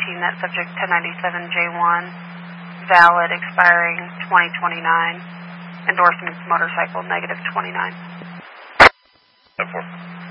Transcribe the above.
net subject 1097J1, valid, expiring 2029. Endorsements motorcycle, -29. 10-4.